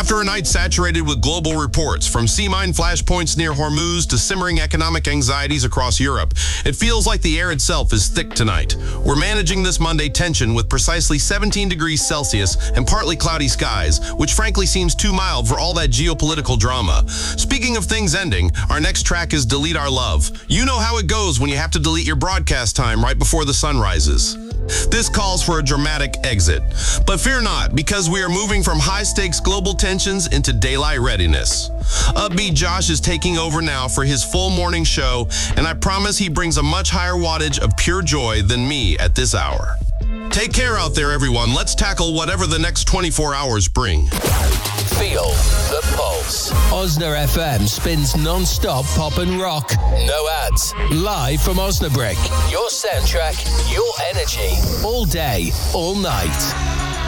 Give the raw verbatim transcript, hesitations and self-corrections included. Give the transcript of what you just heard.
After a night saturated with global reports, from sea-mine flashpoints near Hormuz to simmering economic anxieties across Europe, it feels like the air itself is thick tonight. We're managing this Monday tension with precisely seventeen degrees Celsius and partly cloudy skies, which frankly seems too mild for all that geopolitical drama. Speaking of things ending, our next track is Delete Our Love. You know how it goes when you have to delete your broadcast time right before the sun rises. This calls for a dramatic exit. But fear not, because we are moving from high-stakes global tensions into daylight readiness. Upbeat Josh is taking over now for his full morning show, and I promise he brings a much higher wattage of pure joy than me at this hour. Take care out there, everyone. Let's tackle whatever the next twenty-four hours bring. Feel the pulse. Osna F M spins non-stop pop and rock. No ads. Live from Osnabrück. Your soundtrack, your energy. All day, all night.